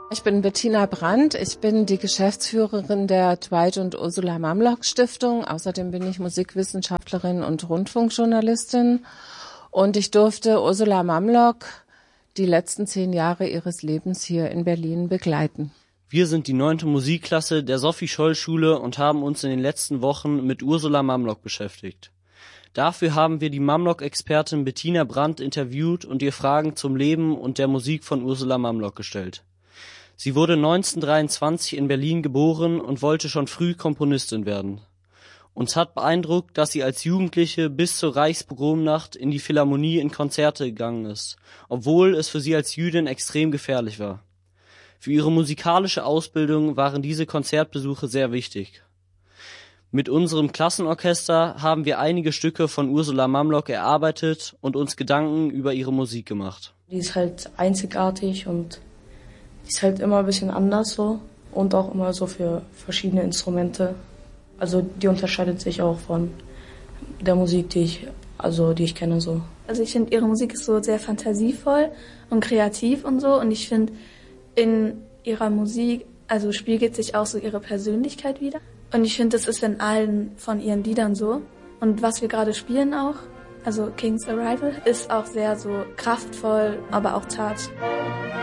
Ich bin Bettina Brandt, ich bin die Geschäftsführerin der Dwight und Ursula Mamlock Stiftung. Außerdem bin ich Musikwissenschaftlerin und Rundfunkjournalistin. Und ich durfte Ursula Mamlock die letzten 10 Jahre ihres Lebens hier in Berlin begleiten. Wir sind die 9. Musikklasse der Sophie-Scholl-Schule und haben uns in den letzten Wochen mit Ursula Mamlock beschäftigt. Dafür haben wir die Mamlock-Expertin Bettina Brandt interviewt und ihr Fragen zum Leben und der Musik von Ursula Mamlock gestellt. Sie wurde 1923 in Berlin geboren und wollte schon früh Komponistin werden. Uns hat beeindruckt, dass sie als Jugendliche bis zur Reichspogromnacht in die Philharmonie in Konzerte gegangen ist, obwohl es für sie als Jüdin extrem gefährlich war. Für ihre musikalische Ausbildung waren diese Konzertbesuche sehr wichtig. Mit unserem Klassenorchester haben wir einige Stücke von Ursula Mamlock erarbeitet und uns Gedanken über ihre Musik gemacht. Die ist halt einzigartig und die ist halt immer ein bisschen anders so und auch immer so für verschiedene Instrumente. Also die unterscheidet sich auch von der Musik, die ich kenne so. Also ich finde, ihre Musik ist so sehr fantasievoll und kreativ und so. Und ich finde, in ihrer Musik, also spiegelt sich auch so ihre Persönlichkeit wider. Und ich finde, das ist in allen von ihren Liedern so. Und was wir gerade spielen auch, also King's Arrival, ist auch sehr so kraftvoll, aber auch zart.